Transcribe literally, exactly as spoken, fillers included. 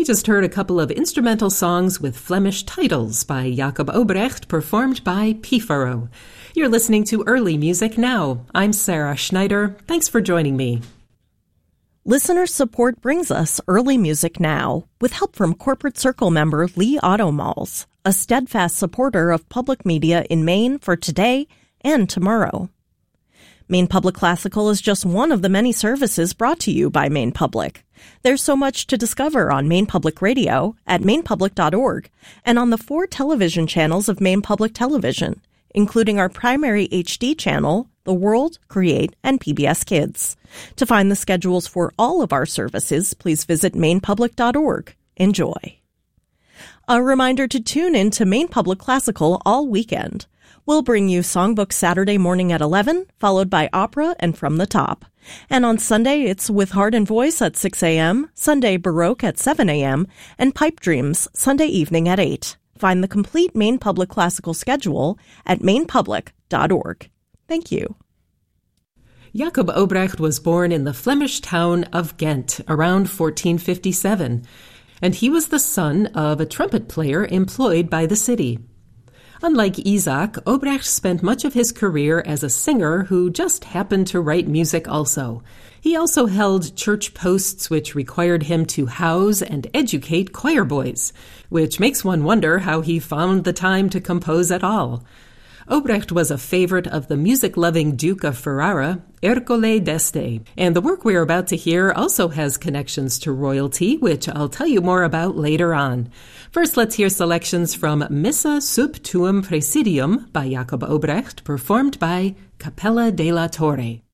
just heard a couple of instrumental songs with Flemish titles by Jacob Obrecht, performed by Pifaro. You're listening to Early Music Now. I'm Sarah Schneider. Thanks for joining me. Listener support brings us Early Music Now, with help from Corporate Circle member Lee Automalls, a steadfast supporter of public media in Maine for today and tomorrow. Maine Public Classical is just one of the many services brought to you by Maine Public. There's so much to discover on Maine Public Radio at maine public dot org and on the four television channels of Maine Public Television, including our primary H D channel, The World, Create, and P B S Kids. To find the schedules for all of our services, please visit maine public dot org. Enjoy. A reminder to tune in to Maine Public Classical all weekend. We'll bring you Songbook Saturday morning at eleven, followed by opera and From the Top. And on Sunday, it's With Heart and Voice at six a.m., Sunday Baroque at seven a.m., and Pipe Dreams Sunday evening at eight. Find the complete Maine Public Classical schedule at maine public dot org. Thank you. Jacob Obrecht was born in the Flemish town of Ghent around fourteen fifty-seven, and he was the son of a trumpet player employed by the city. Unlike Isaac, Obrecht spent much of his career as a singer who just happened to write music also. He also held church posts which required him to house and educate choir boys, which makes one wonder how he found the time to compose at all. Obrecht was a favorite of the music-loving Duke of Ferrara, Ercole d'Este, and the work we're about to hear also has connections to royalty, which I'll tell you more about later on. First, let's hear selections from Missa sub tuum praesidium by Jacob Obrecht, performed by Capella della Torre.